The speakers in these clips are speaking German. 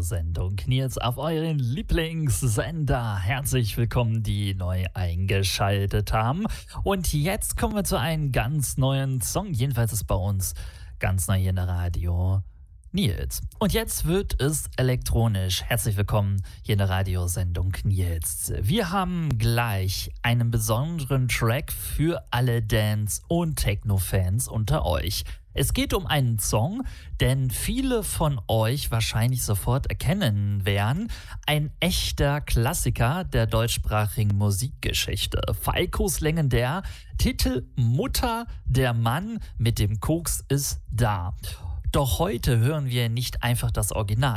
Radiosendung Nils auf euren Lieblingssender. Herzlich willkommen, die neu eingeschaltet haben. Und jetzt kommen wir zu einem ganz neuen Song. Jedenfalls ist bei uns ganz neu hier in der Radio Nils. Und jetzt wird es elektronisch. Herzlich willkommen hier in der Radiosendung Nils. Wir haben gleich einen besonderen Track für alle Dance- und Techno-Fans unter euch. Es geht um einen Song, den viele von euch wahrscheinlich sofort erkennen werden. Ein echter Klassiker der deutschsprachigen Musikgeschichte. Falcos legendär Titel Mutter, der Mann mit dem Koks ist da. Doch heute hören wir nicht einfach das Original.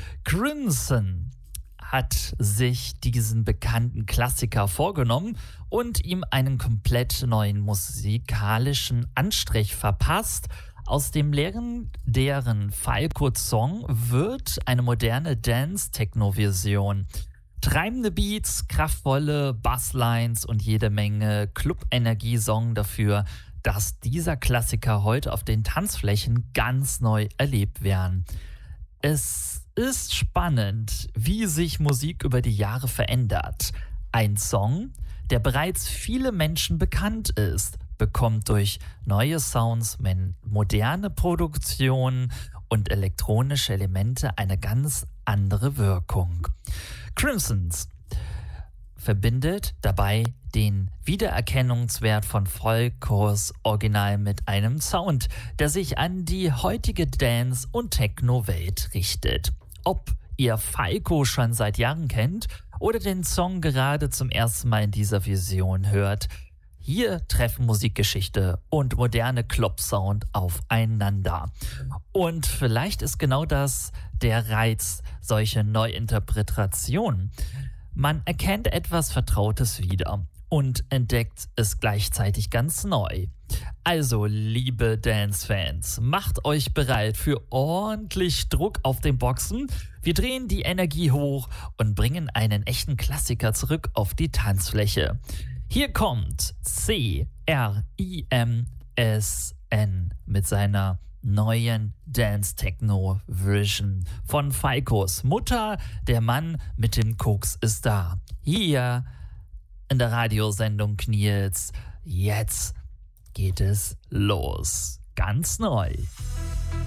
Crimson hat sich diesen bekannten Klassiker vorgenommen und ihm einen komplett neuen musikalischen Anstrich verpasst. Aus dem legendären Falco-Song wird eine moderne Dance-Techno-Version. Treibende Beats, kraftvolle Basslines und jede Menge Club-Energie sorgen dafür, dass dieser Klassiker heute auf den Tanzflächen ganz neu erlebt werden. Es ist spannend, wie sich Musik über die Jahre verändert. Ein Song, der bereits viele Menschen bekannt ist, bekommt durch neue Sounds, moderne Produktionen und elektronische Elemente eine ganz andere Wirkung. Crimsons verbindet dabei den Wiedererkennungswert von Falcos Original mit einem Sound, der sich an die heutige Dance- und Techno-Welt richtet. Ob ihr Falco schon seit Jahren kennt oder den Song gerade zum ersten Mal in dieser Version hört, hier treffen Musikgeschichte und moderne Club-Sound aufeinander. Und vielleicht ist genau das der Reiz solcher Neuinterpretationen. Man erkennt etwas Vertrautes wieder und entdeckt es gleichzeitig ganz neu. Also, liebe Dance-Fans, macht euch bereit für ordentlich Druck auf den Boxen. Wir drehen die Energie hoch und bringen einen echten Klassiker zurück auf die Tanzfläche. Hier kommt CRIMSN mit seiner neuen Dance-Techno-Version von Falcos Mutter, der Mann mit dem Koks ist da. Hier in der Radiosendung Nils. Jetzt geht es los. Ganz neu.